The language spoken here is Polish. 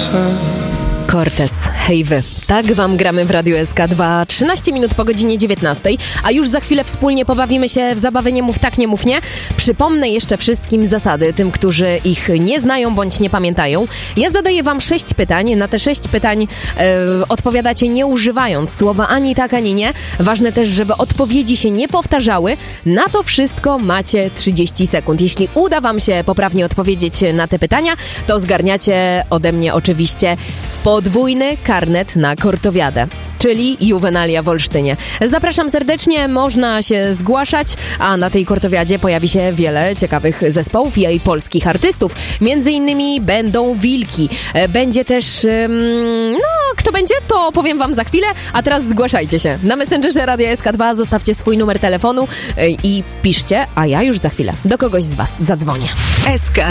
Cortez, hej wy. Tak wam gramy w Radiu SK2, 13 minut po godzinie 19, a już za chwilę wspólnie pobawimy się w zabawę Nie mów tak, nie mów nie. Przypomnę jeszcze wszystkim zasady, tym, którzy ich nie znają bądź nie pamiętają. Ja zadaję wam 6 pytań, na te 6 pytań odpowiadacie nie używając słowa ani tak, ani nie. Ważne też, żeby odpowiedzi się nie powtarzały. Na to wszystko macie 30 sekund. Jeśli uda wam się poprawnie odpowiedzieć na te pytania, to zgarniacie ode mnie oczywiście podwójny karnet na Kortowiadę, czyli Juwenalia w Olsztynie. Zapraszam serdecznie, można się zgłaszać, a na tej Kortowiadzie pojawi się wiele ciekawych zespołów i polskich artystów. Między innymi będą Wilki. Będzie też, kto będzie, to powiem wam za chwilę, a teraz zgłaszajcie się. Na Messengerze Radia SK2 zostawcie swój numer telefonu i piszcie, a ja już za chwilę do kogoś z was zadzwonię. SK